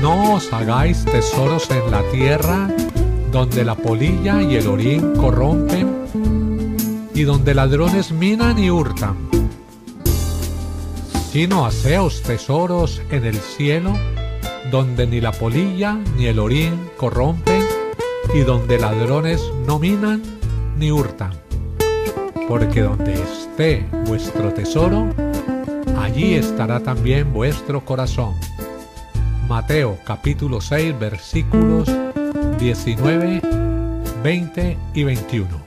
No os hagáis tesoros en la tierra, donde la polilla y el orín corrompen, y donde ladrones minan y hurtan, sino haceos tesoros en el cielo, donde ni la polilla ni el orín corrompen, y donde ladrones no minan ni hurtan. Porque donde esté vuestro tesoro, allí estará también vuestro corazón. Mateo capítulo 6 versículos 19, 20 y 21.